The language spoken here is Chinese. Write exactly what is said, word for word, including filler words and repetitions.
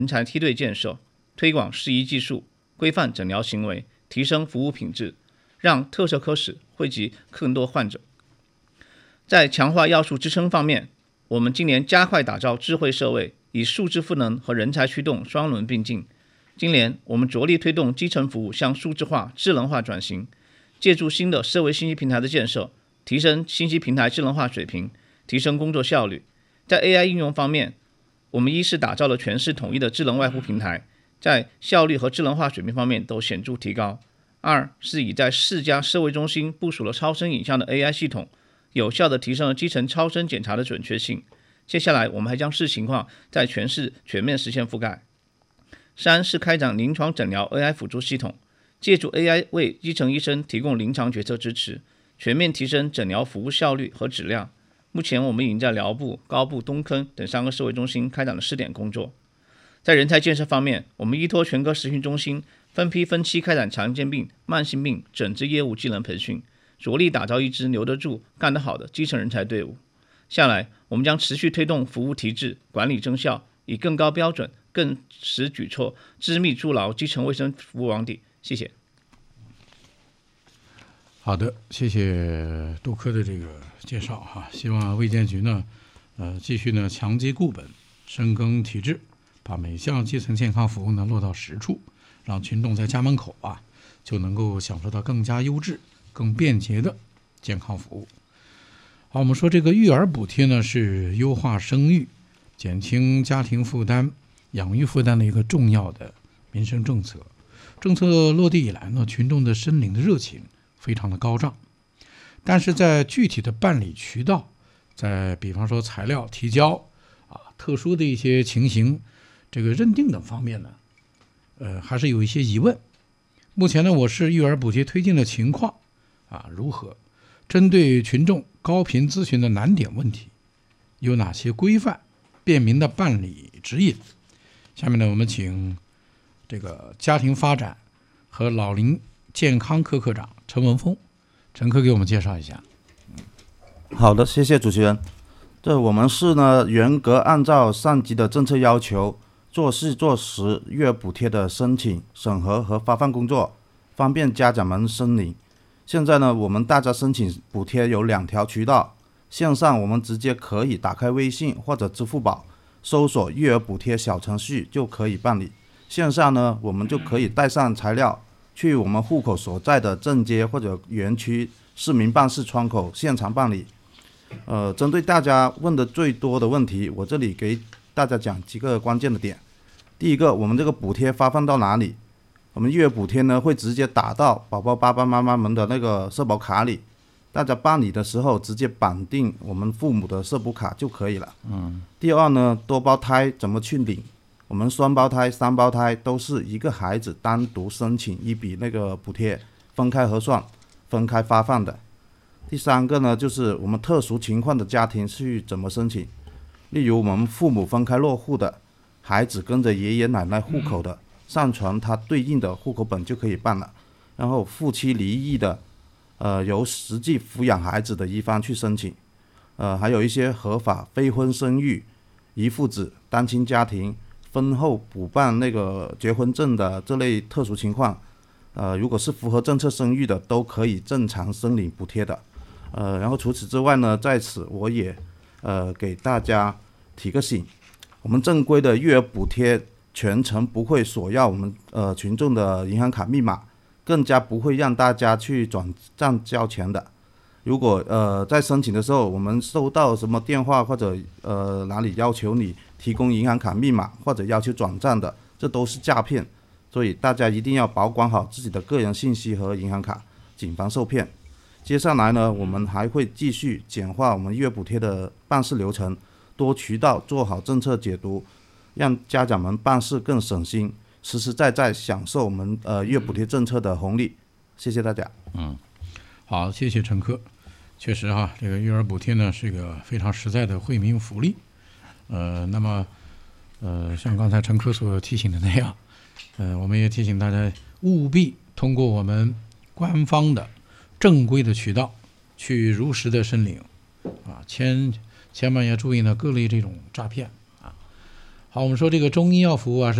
人才梯队建设，推广适宜技术，规范诊疗行为，提升服务品质，让特色科室惠及更多患者。在强化药术支撑方面，我们今年加快打造智慧社卫，以数字赋能和人才驱动双轮并进。今年我们着力推动基层服务向数字化、智能化转型，借助新的社卫信息平台的建设，提升信息平台智能化水平，提升工作效率。在 A I 应用方面，我们一是打造了全市统一的智能外呼平台，在效率和智能化水平方面都显著提高；二是已在四家社卫中心部署了超声影像的 A I 系统，有效地提升了基层超声检查的准确性。接下来我们还将视情况在全市全面实现覆盖。三是开展临床诊疗 A I 辅助系统，借助 A I 为基层医生提供临床决策支持，全面提升诊疗服务效率和质量。目前我们已经在辽部、高部、东坑等三个社卫中心开展了试点工作。在人才建设方面，我们依托全科实训中心，分批分期开展常见病、慢性病诊治业务技能培训，着力打造一支留得住、干得好的基层人才队伍。下来，我们将持续推动服务提质、管理增效，以更高标准、更实举措，织密筑牢基层卫生服务网底。谢谢。 好的，谢谢杜科的这个介绍哈。希望卫健局呢，呃，继续呢强基固本，深耕体制，把每项基层健康服务呢落到实处，让群众在家门口啊就能够享受到更加优质、更便捷的健康服务。好，我们说这个育儿补贴呢是优化生育、减轻家庭负担、养育负担的一个重要的民生政策。政策落地以来呢，群众的申领的热情非常的高涨，但是在具体的办理渠道，在比方说材料提交啊、特殊的一些情形，这个认定等方面呢，呃，还是有一些疑问。目前呢，我市育儿补贴推进的情况啊如何？针对群众高频咨询的难点问题，有哪些规范便民的办理指引？下面呢，我们请这个家庭发展和老龄健康科科长陈文峰，陈科给我们介绍一下。 好的，谢谢主持人。这我们市呢，严格按照上级的政策要求，做事做实育儿补贴的申请、审核和发放工作，方便家长们申领。现在呢，我们大家申请补贴有两条渠道，线上我们直接可以打开微信或者支付宝，搜索育儿补贴小程序就可以办理。线下呢，我们就可以带上材料，去我们户口所在的镇街或者园区市民办事窗口现场办理。呃，针对大家问的最多的问题，我这里给大家讲几个关键的点。第一个，我们这个补贴发放到哪里？我们育儿补贴呢会直接打到宝宝爸爸妈妈们的那个社保卡里，大家办理的时候直接绑定我们父母的社保卡就可以了。嗯。第二呢，多胞胎怎么去领？我们双胞胎、三胞胎都是一个孩子单独申请一笔那个补贴，分开核算、分开发放的。第三个呢，就是我们特殊情况的家庭去怎么申请？例如我们父母分开落户的，孩子跟着爷爷奶奶户口的，上传他对应的户口本就可以办了。然后夫妻离异的，呃，由实际抚养孩子的一方去申请。呃，还有一些合法非婚生育、遗腹子、单亲家庭婚后补办那个结婚证的这类特殊情况，呃，如果是符合政策生育的，都可以正常申领补贴的。呃，然后除此之外呢，在此我也呃给大家提个醒，我们正规的育儿补贴全程不会索要我们呃群众的银行卡密码，更加不会让大家去转账交钱的。如果呃在申请的时候，我们收到什么电话或者呃哪里要求你提供银行卡密码或者要求转账的，这都是诈骗，所以大家一定要保管好自己的个人信息和银行卡，谨防受骗。接下来呢，我们还会继续简化我们育儿补贴的办事流程，多渠道做好政策解读，让家长们办事更省心，实实在在享受我们呃育儿补贴政策的红利。谢谢大家。 嗯，好，谢谢陈科。确实哈，这个育儿补贴呢是一个非常实在的惠民福利。呃，那么呃，像刚才陈科所提醒的那样，呃，我们也提醒大家务必通过我们官方的正规的渠道去如实的申领啊，千千万要注意呢各类这种诈骗啊。 好，我们说这个中医药服务啊是